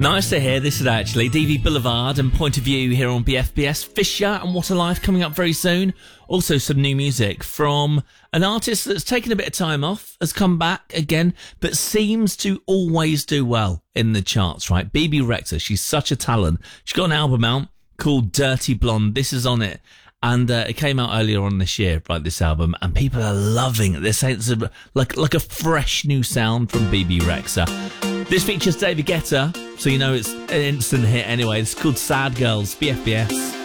Nice to hear. This is actually DV Boulevard and Point of View here on BFBS. Fisher and What a Life coming up very soon. Also some new music from an artist that's taken a bit of time off, has come back again, but seems to always do well in the charts, right? Bebe Rexha, she's such a talent. She's got an album out called Dirty Blonde. This is on it. And it came out earlier on this year, right, this album, and people are loving it. They're saying it's like a fresh new sound from Bebe Rexha. This features David Guetta, so you know it's an instant hit anyway. It's called Sad Girls, BFBS.